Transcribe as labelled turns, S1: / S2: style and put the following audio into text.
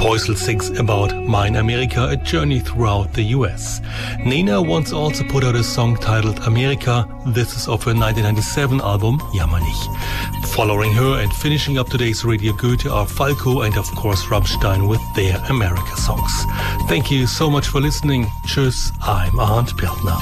S1: Poisel sings about Mein Amerika, a journey throughout the US. Nena once also put out a song titled Amerika. This is off her 1997 album, Jammer nicht. Following her and finishing up today's Radio Goethe are Falco and of course Rammstein with their America songs. Thank you so much for listening. Tschüss, I'm Arndt Peltner.